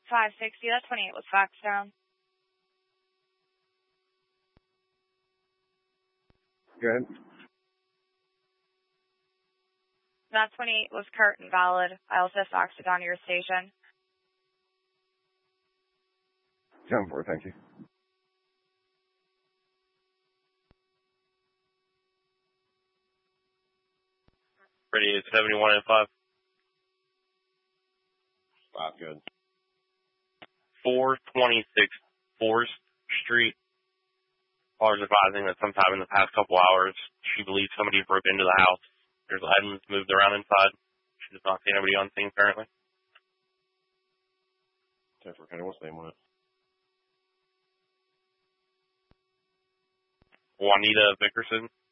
560, that 28 was faxed down. Good. That 28 was curt and valid. I also faxed it down to your station. 10-4, thank you. Ready at 71 and 5. 5, good. 426 Forest Street. Caller's advising that sometime in the past couple hours, she believes somebody broke into the house. There's items moved around inside. She does not see anybody on scene currently. 10-4, County, what's the name on it? Juanita Vickerson.